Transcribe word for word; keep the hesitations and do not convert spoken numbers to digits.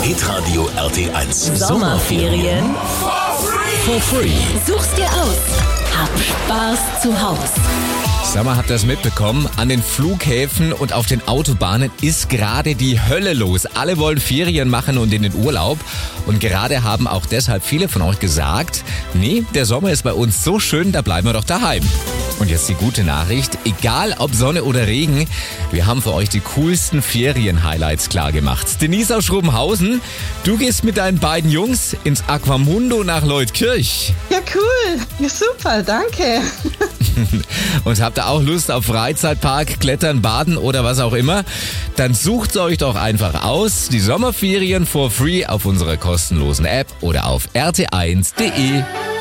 Hitradio R T eins. Sommerferien For free. Such's dir aus. Hab Spaß zu Haus. Sag mal, habt ihr das mitbekommen? An den Flughäfen und auf den Autobahnen ist gerade die Hölle los. Alle wollen Ferien machen und in den Urlaub. Und gerade haben auch deshalb viele von euch gesagt, nee, der Sommer ist bei uns so schön, da bleiben wir doch daheim. Und jetzt die gute Nachricht, egal ob Sonne oder Regen, wir haben für euch die coolsten Ferien-Highlights klargemacht. Denise aus Schrobenhausen, du gehst mit deinen beiden Jungs ins Aquamundo nach Leutkirch. Ja, cool. Ja, super, danke. Und habt ihr auch Lust auf Freizeitpark, Klettern, Baden oder was auch immer? Dann sucht euch doch einfach aus, die Sommerferien for free auf unserer kostenlosen App oder auf r t eins punkt d e.